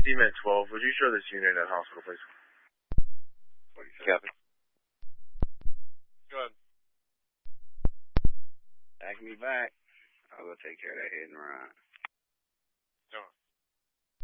D-Man 12, would you show this unit at hospital, please? 47. Copy. Go ahead. Back me back. I'll go take care of that hit and run. Go on.